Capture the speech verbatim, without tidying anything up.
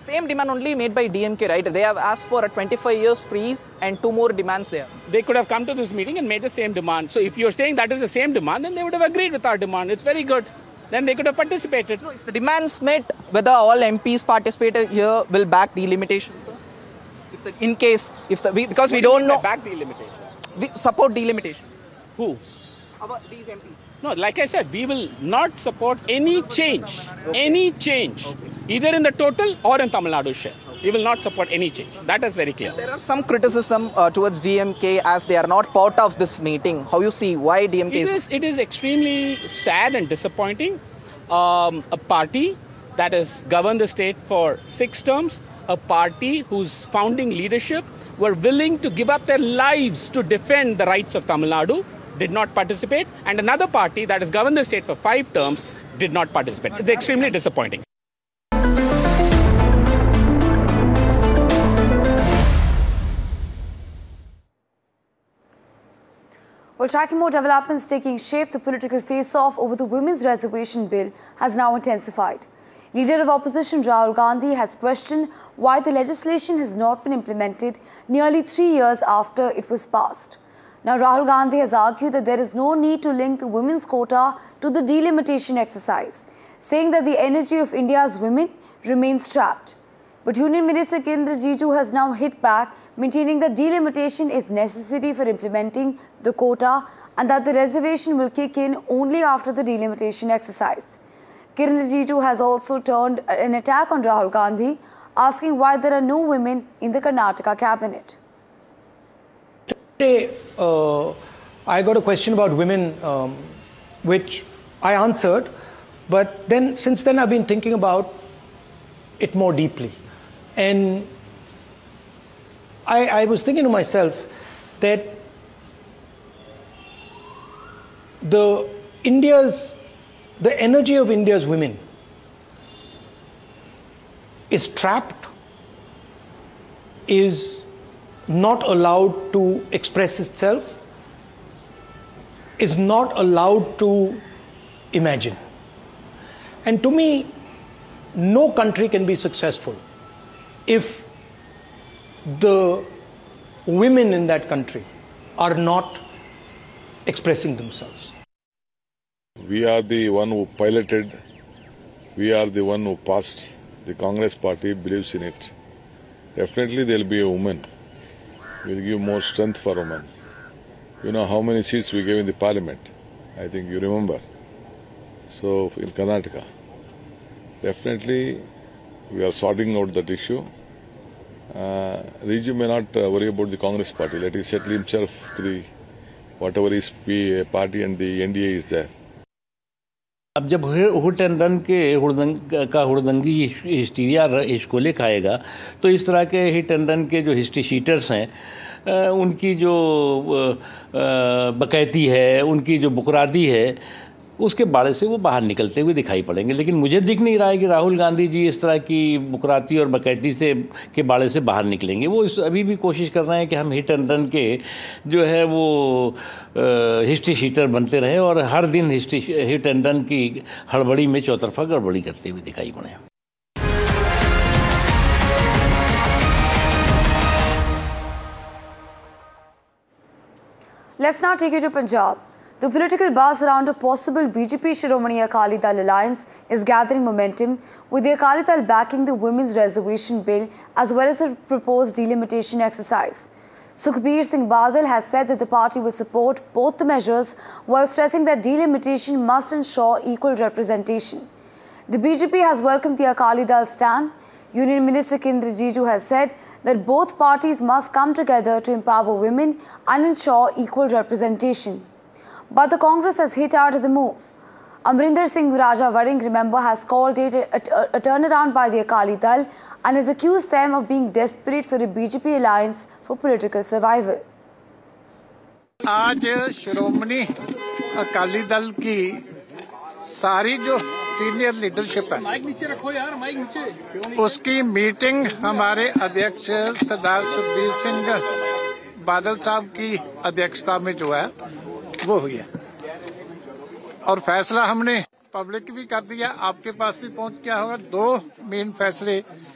Same demand only made by D M K, right? They have asked for a twenty-five years freeze and two more demands there. They could have come to this meeting and made the same demand. So if you're saying that is the same demand, then they would have agreed with our demand. It's very good. Then they could have participated. No, if the demands met, whether all M Ps participated here will back delimitation, sir? If the, in case, if the, we, because what we do don't know. Back delimitation. We support delimitation. Who? Our, these M Ps. No, like I said, we will not support any change, okay. any change, okay. either in the total or in Tamil Nadu share. We will not support any change. That is very clear. There are some criticism uh, towards D M K as they are not part of this meeting. How you see why D M K it is... is? It is extremely sad and disappointing. Um, a party that has governed the state for six terms, a party whose founding leadership were willing to give up their lives to defend the rights of Tamil Nadu, did not participate, and another party that has governed the state for five terms did not participate. It's extremely disappointing. While tracking more developments taking shape, the political face-off over the Women's Reservation Bill has now intensified. Leader of opposition Rahul Gandhi has questioned why the legislation has not been implemented nearly three years after it was passed. Now, Rahul Gandhi has argued that there is no need to link the women's quota to the delimitation exercise, saying that the energy of India's women remains trapped. But Union Minister Kiren Rijiju has now hit back, maintaining that delimitation is necessary for implementing the quota and that the reservation will kick in only after the delimitation exercise. Kiren Rijiju has also turned an attack on Rahul Gandhi, asking why there are no women in the Karnataka cabinet. Today, uh, I got a question about women, um, which I answered, but then since then I've been thinking about it more deeply. And I, I was thinking to myself that the India's, the energy of India's women is trapped, is not allowed to express itself, is not allowed to imagine. And to me, no country can be successful if the women in that country are not expressing themselves. We are the one who piloted, we are the one who passed. The Congress party believes in it. Definitely there will be a woman. We will give more strength for women. You know how many seats we gave in the parliament? I think you remember. So in Karnataka, definitely we are sorting out that issue. Uh, Riju may not uh, worry about the Congress party. Let him settle himself to the whatever his party and the N D A is there. अब जब हुट and run के हुड़दंग का हुड़दंगी hysteria हिस्कोले खाएगा तो इस तरह के hit and run के जो हिस्ट्री शीटर्स हैं उनकी जो बकैती है, उनकी जो बुकरादी है, उसके बाड़े से वो बाहर निकलते हुए दिखाई पड़ेंगे। लेकिन मुझे दिख नहीं रहा है कि राहुल गांधी जी इस तरह की बुकराती और बकैती से के बाड़े से बाहर निकलेंगे। वो इस अभी भी कोशिश कर रहे हैं कि हम हिट एंड रन के जो है वो हिस्ट्री शीटर बनते रहे और हर दिन हिस्ट्री हिट एंड रन की हड़बड़ी में चौतरफा गड़बड़ी करते हुए दिखाई पड़े। Let's now take you to Punjab. The political buzz around a possible B J P Shiromani Akali Dal alliance is gathering momentum, with the Akali Dal backing the Women's Reservation Bill as well as the proposed delimitation exercise. Sukhbir Singh Badal has said that the party will support both the measures while stressing that delimitation must ensure equal representation. The B J P has welcomed the Akali Dal stand. Union Minister Kiren Rijiju has said that both parties must come together to empower women and ensure equal representation. But the Congress has hit out at the move. Amrinder Singh Raja Varing, remember, has called it a, a, a turnaround by the Akali Dal and has accused them of being desperate for a B J P alliance for political survival. आज श्रोमणी अकाली दल की सारी जो senior leadership है, mic नीचे रखो यार, mic नीचे, उसकी मीटिंग हमारे अध्यक्ष सरदार सुखबीर सिंह बादल साहब की अध्यक्षता में जो है वो हुई है और फैसला हमने पब्लिक भी कर दिया, आपके पास भी पहुंच गया होगा। दो मेन फैसले